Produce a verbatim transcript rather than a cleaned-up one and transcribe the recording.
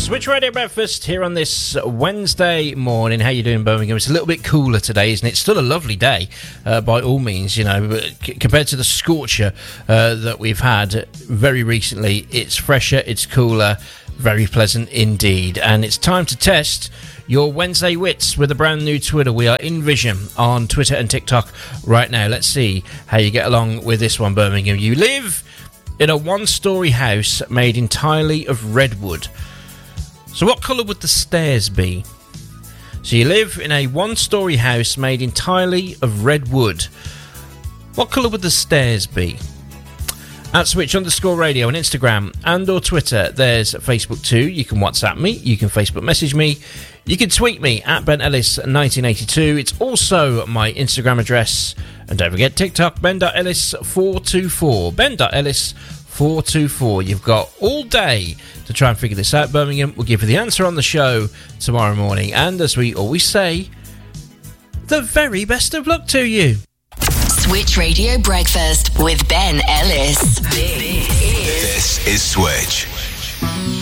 Switch Radio Breakfast here on this Wednesday morning. How you doing, Birmingham? It's a little bit cooler today, isn't it? It's still a lovely day, uh, by all means, you know, but c- compared to the scorcher uh, that we've had very recently. It's fresher, it's cooler, very pleasant indeed. And it's time to test your Wednesday wits with a brand new Twitter. We are in Vision on Twitter and TikTok right now. Let's see how you get along with this one, Birmingham. You live in a one-storey house made entirely of redwood. So what colour would the stairs be? So you live in a one-storey house made entirely of redwood. What colour would the stairs be? At Switch underscore radio on Instagram and or Twitter. There's Facebook too. You can WhatsApp me. You can Facebook message me. You can tweet me at Ben Ellis nineteen eighty-two. It's also my Instagram address. And don't forget TikTok, Ben dot Ellis four two four. Ben dot Ellis four two four. You've got all day to try and figure this out, Birmingham. We'll give you the answer on the show tomorrow morning. And as we always say, the very best of luck to you. Switch Radio Breakfast with Ben Ellis. This is Switch.